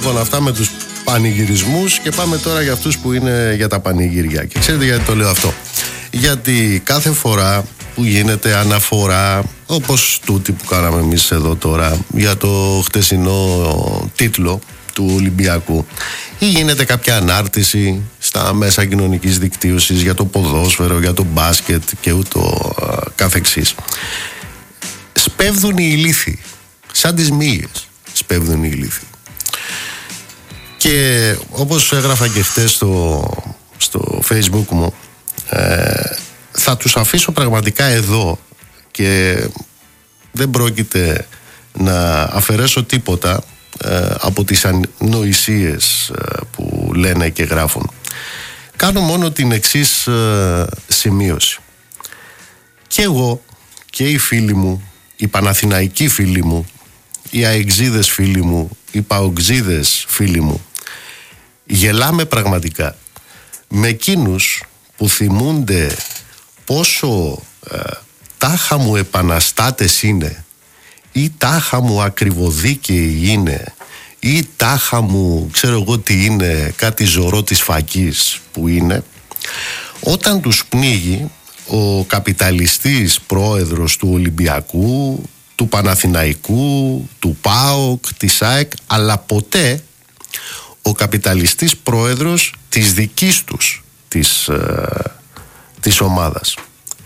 Λοιπόν, αυτά με τους πανηγυρισμούς και πάμε τώρα για αυτούς που είναι για τα πανηγύρια. Και ξέρετε γιατί το λέω αυτό? Γιατί κάθε φορά που γίνεται αναφορά, όπως τούτη που κάναμε εμείς εδώ τώρα για το χτεσινό τίτλο του Ολυμπιακού, ή γίνεται κάποια ανάρτηση στα μέσα κοινωνικής δικτύωσης για το ποδόσφαιρο, για το μπάσκετ και ούτω καθεξής, σπέβδουν οι ηλίθιοι, σαν τις μύγες σπέβδουν οι ηλίθιοι. Και όπως έγραφα και χτες στο Facebook μου, θα τους αφήσω πραγματικά εδώ και δεν πρόκειται να αφαιρέσω τίποτα από τις ανοησίες που λένε και γράφουν. Κάνω μόνο την εξής σημείωση. Και εγώ και οι φίλοι μου, οι Παναθηναϊκοί φίλοι μου, οι αεξίδες φίλοι μου, οι παοξίδες φίλοι μου, γελάμε πραγματικά με εκείνους που θυμούνται πόσο τάχα μου επαναστάτες είναι, ή τάχα μου ακριβοδίκαιοι είναι, ή τάχα μου ξέρω εγώ τι είναι, κάτι ζωρό της φακής που είναι, όταν τους πνίγει ο καπιταλιστής πρόεδρος του Ολυμπιακού, του Παναθηναϊκού, του ΠΑΟΚ, της ΑΕΚ, αλλά ποτέ ο καπιταλιστής πρόεδρος της δικής τους της ομάδας.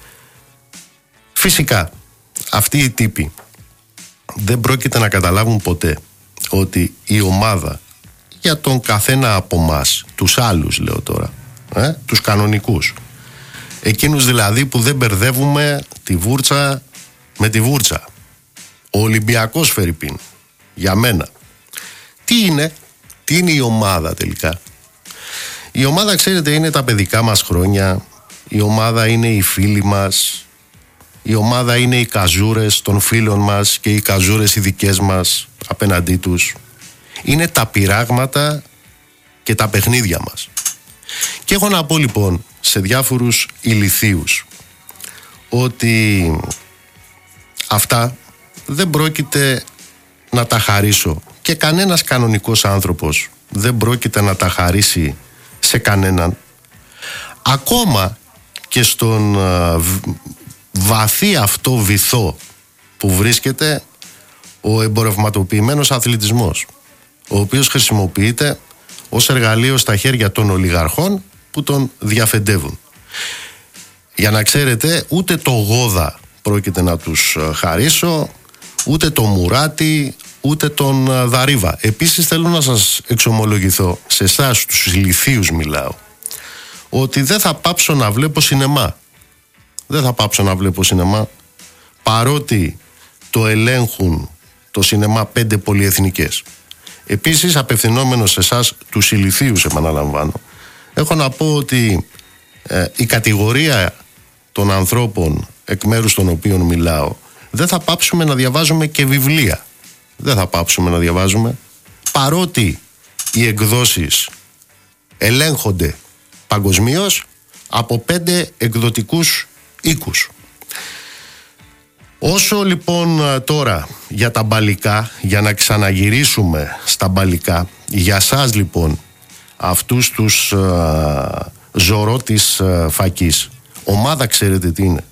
Φυσικά αυτοί οι τύποι δεν πρόκειται να καταλάβουν ποτέ ότι η ομάδα για τον καθένα από μας, τους άλλους λέω τώρα, τους κανονικούς, εκείνους δηλαδή που δεν μπερδεύουμε τη βούρτσα με τη βούρτσα, ο Ολυμπιακός φερρυπίν, για μένα τι είναι η ομάδα τελικά? Η ομάδα, ξέρετε, είναι τα παιδικά μας χρόνια, η ομάδα είναι οι φίλοι μας, η ομάδα είναι οι καζούρες των φίλων μας και οι καζούρες οι δικές μας απέναντί τους. Είναι τα πειράγματα και τα παιχνίδια μας. Και έχω να πω λοιπόν σε διάφορους ηλιθίους ότι αυτά δεν πρόκειται να τα χαρίσω, και κανένας κανονικός άνθρωπος δεν πρόκειται να τα χαρίσει σε κανέναν, ακόμα και στον βαθύ αυτό βυθό που βρίσκεται ο εμπορευματοποιημένος αθλητισμός, ο οποίος χρησιμοποιείται ως εργαλείο στα χέρια των ολιγαρχών που τον διαφεντεύουν. Για να ξέρετε, ούτε το Γόδα πρόκειται να τους χαρίσω, ούτε το Μουράτι, ούτε τον Δαρίβα. Επίσης θέλω να σας εξομολογηθώ, σε εσάς τους ηλιθίους μιλάω, ότι δεν θα πάψω να βλέπω σινεμά. Δεν θα πάψω να βλέπω σινεμά, παρότι το ελέγχουν το σινεμά 5 πολυεθνικές. Επίσης, απευθυνόμενος σε εσάς τους ηλιθίους, επαναλαμβάνω, έχω να πω ότι η κατηγορία των ανθρώπων εκ μέρους των οποίων μιλάω, δεν θα πάψουμε να διαβάζουμε και βιβλία. Δεν θα πάψουμε να διαβάζουμε, παρότι οι εκδόσεις ελέγχονται παγκοσμίως από 5 εκδοτικούς οίκους. Όσο λοιπόν τώρα για τα μπαλικά, για να ξαναγυρίσουμε στα μπαλικά, για σας λοιπόν αυτούς τους ζωρό της φακής, ομάδα ξέρετε τι είναι?